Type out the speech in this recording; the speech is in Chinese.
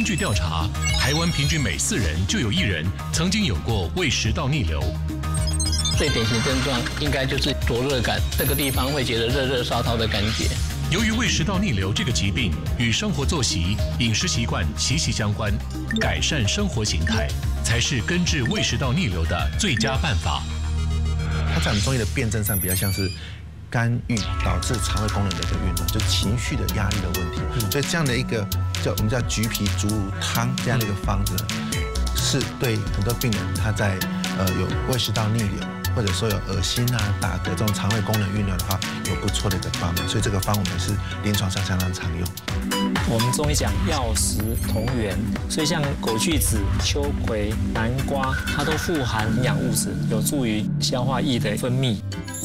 据调查，台湾平均每4人就有1人曾经有过胃食道逆流。 最典型症状应该就是灼热感，这个地方会觉得热热烧烧的感觉。 由于胃食道逆流这个疾病与生活作息、饮食习惯息息相关，改善生活形态才是根治胃食道逆流的最佳办法。 它在我们中医的辩证上比较像是肝郁导致肠胃功能的一个运动，就是情绪的压力的问题。所以这样的一个我们叫橘皮竹茹汤这样的一个方子，是对很多病人他在有胃食道逆流，或者说有恶心啊、打嗝这种肠胃功能运动的话，有不错的一个帮忙。所以这个方我们是临床上相当常用。 我们中医讲药食同源，所以像枸杞子、秋葵、南瓜，它都富含营养物质，有助于消化液的分泌。